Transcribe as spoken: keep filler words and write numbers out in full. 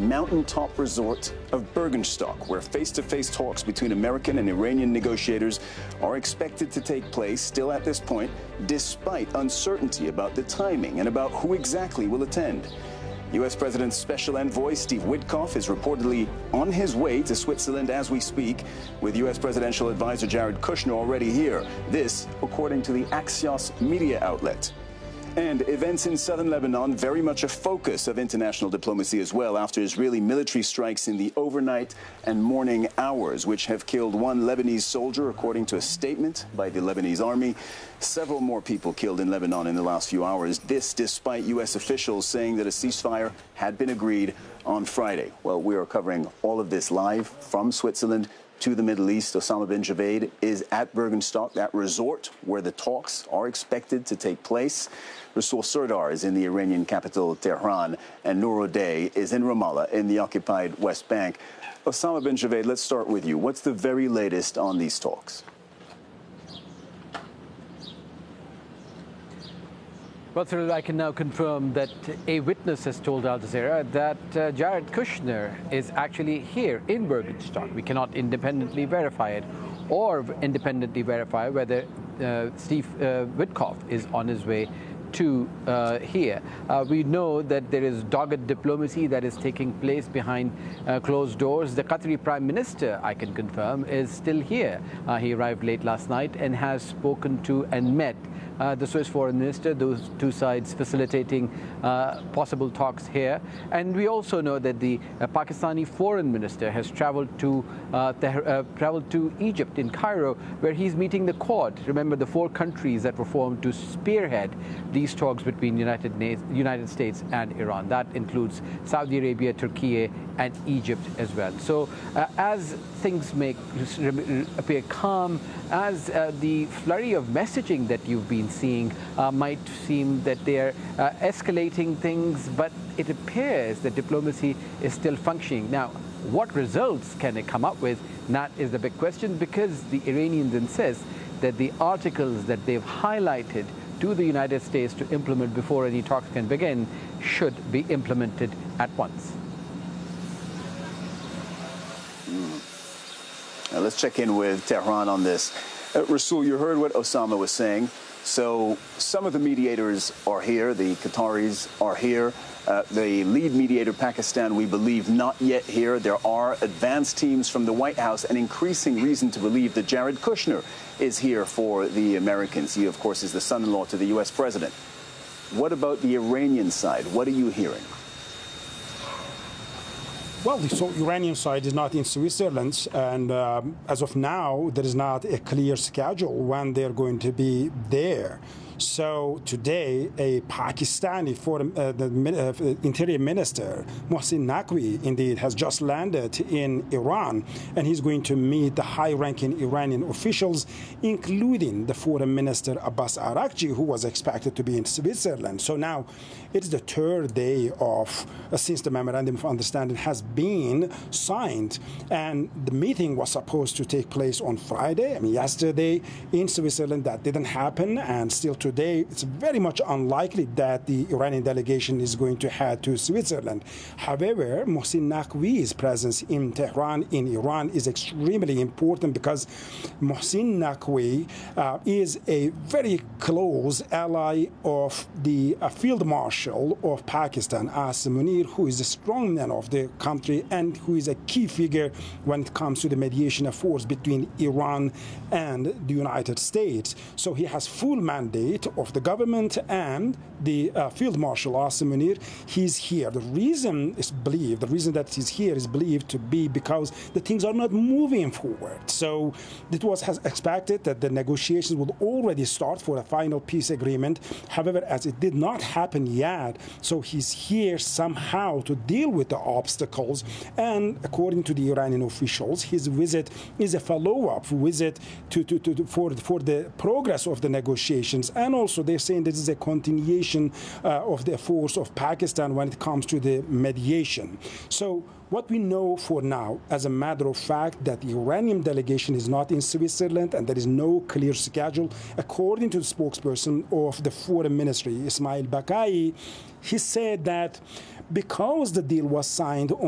mountaintop resort of Bürgenstock, where face-to-face talks between American and Iranian negotiators are expected to take place still at this point, despite uncertainty about the timing and about who exactly will attend. U S President's special envoy, Steve Witkoff, is reportedly on his way to Switzerland as we speak, with U S presidential advisor Jared Kushner already here. This, according to the Axios media outlet. And events in southern Lebanon, very much a focus of international diplomacy as well, after Israeli military strikes in the overnight and morning hours, which have killed one Lebanese soldier, according to a statement by the Lebanese army. Several more people killed in Lebanon in the last few hours. This despite U S officials saying that a ceasefire had been agreed on Friday. Well, we are covering all of this live from Switzerland to the Middle East. Osama bin Javaid is at Bürgenstock, that resort where the talks are expected to take place. Rasul Serdar is in the Iranian capital, Tehran, and Nour Odeh is in Ramallah in the occupied West Bank. Osama bin Javaid, let's start with you. What's the very latest on these talks? Well, Cyril, I can now confirm that a witness has told Al Jazeera that uh, Jared Kushner is actually here in Bürgenstock. We cannot independently verify it or independently verify whether uh, Steve uh, Witkoff is on his way to uh, here. Uh, we know that there is dogged diplomacy that is taking place behind uh, closed doors. The Qatari Prime Minister, I can confirm, is still here. Uh, he arrived late last night and has spoken to and met Uh, the Swiss foreign minister, those two sides facilitating uh, possible talks here. And we also know that the uh, Pakistani foreign minister has traveled to uh, uh, traveled to Egypt in Cairo, where he's meeting the Quad. Remember, the four countries that were formed to spearhead these talks between United United States and Iran. That includes Saudi Arabia, Turkey, and Egypt as well. So uh, as things make appear calm, as uh, the flurry of messaging that you've been seeing uh, might seem that they're uh, escalating things, but it appears that diplomacy is still functioning. Now, what results can it come up with? That is the big question, because the Iranians insist that the articles that they've highlighted to the United States to implement before any talks can begin should be implemented at once. Mm. Now let's check in with Tehran on this. Uh, Rasul, you heard what Osama was saying. So some of the mediators are here. The Qataris are here. Uh, the lead mediator, Pakistan, we believe not yet here. There are advanced teams from the White House, and increasing reason to believe that Jared Kushner is here for the Americans. He, of course, is the son-in-law to the U S president. What about the Iranian side? What are you hearing? Well, the so Iranian side is not in Switzerland, and um, as of now, there is not a clear schedule when they're going to be there. So today, a Pakistani foreign, uh, the uh, Interior Minister, Mohsin Naqvi, indeed, has just landed in Iran, and he's going to meet the high-ranking Iranian officials, including the Foreign Minister Abbas Araghchi, who was expected to be in Switzerland. So now, it's the third day of uh, since the Memorandum of Understanding has been signed, and the meeting was supposed to take place on Friday. I mean, yesterday in Switzerland, that didn't happen, and still today, it's very much unlikely that the Iranian delegation is going to head to Switzerland. However, Mohsin Naqvi's presence in Tehran, in Iran, is extremely important because Mohsin Naqvi uh, is a very close ally of the uh, Field Marshal of Pakistan, Asim Munir, who is a strong man of the country and who is a key figure when it comes to the mediation efforts between Iran and the United States. So he has full mandate of the government and the uh, Field Marshal Asim Munir. He's here. The reason is believed, the reason that he's here is believed to be because the things are not moving forward. So it was has expected that the negotiations would already start for a final peace agreement. However, as it did not happen yet, so he's here somehow to deal with the obstacles. And according to the Iranian officials, his visit is a follow-up visit to, to, to, to for, for the progress of the negotiations. And also they're saying this is a continuation uh, of the efforts of Pakistan when it comes to the mediation. So what we know for now, as a matter of fact, that the Iranian delegation is not in Switzerland and there is no clear schedule. According to the spokesperson of the Foreign Ministry, Ismail Bakai, he said that because the deal was signed on